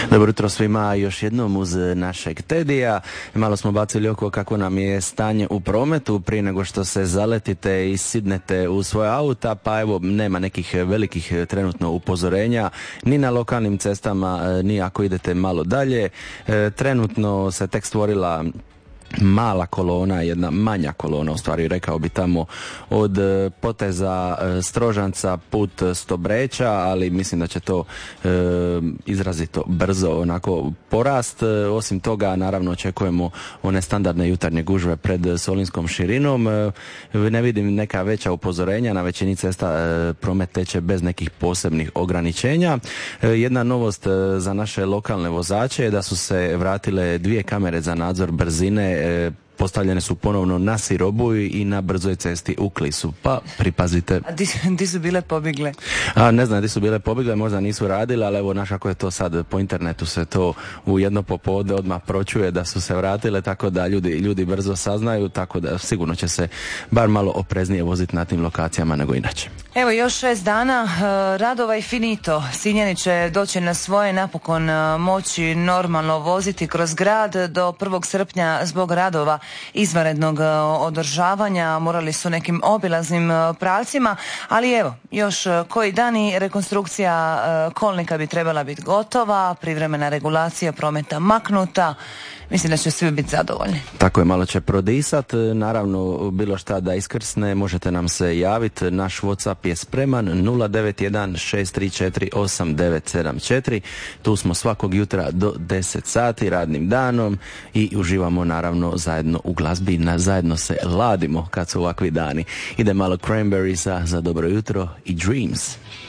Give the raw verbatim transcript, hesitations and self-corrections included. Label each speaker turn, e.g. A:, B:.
A: Dobro jutro svima još jednom uz našeg Tedija. Malo smo bacili oko kako nam je stanje u prometu prije nego što se zaletite i sidnete u svoje auta, pa evo nema nekih velikih trenutno upozorenja ni na lokalnim cestama, ni ako idete malo dalje. Trenutno se tek stvorila mala kolona, jedna manja kolona, u stvari rekao bi tamo od poteza Strožanca put Stobreća, ali mislim da će to e, izrazito brzo onako porast. Osim toga, naravno očekujemo one standardne jutarnje gužve pred Solinskom širinom. E, ne vidim neka veća upozorenja, na većini cesta e, promet teče bez nekih posebnih ograničenja. E, jedna novost za naše lokalne vozače je da su se vratile dvije kamere za nadzor brzine. Postavljene su ponovno na Sirobuju i na brzoj cesti u Klisu, pa pripazite.
B: A di, di su bile pobigle?
A: A, ne znam di su bile pobigle, možda nisu radile, ali evo naš ako je to sad po internetu se to u jedno popodne odmah pročuje da su se vratile, tako da ljudi, ljudi brzo saznaju, tako da sigurno će se bar malo opreznije voziti na tim lokacijama nego inače.
B: Evo još šest dana radova i finito. Sinjani će doći na svoje, napokon moći normalno voziti kroz grad. Do prvog srpnja zbog radova izvanrednog održavanja morali su nekim obilaznim pravcima, ali evo, još koji dani rekonstrukcija kolnika bi trebala biti gotova, privremena regulacija prometa maknuta. Mislim da će svi biti zadovoljni.
A: Tako je, malo će prodisat. Naravno, bilo šta da iskrsne, možete nam se javiti. Naš WhatsApp je spreman nula devet jedan šest tri četiri osam devet sedam četiri. Tu smo svakog jutra do deset sati radnim danom i uživamo naravno zajedno u glazbi. Na zajedno se ladimo kad su ovakvi dani. Ide malo Cranberriesa za dobro jutro i Dreams.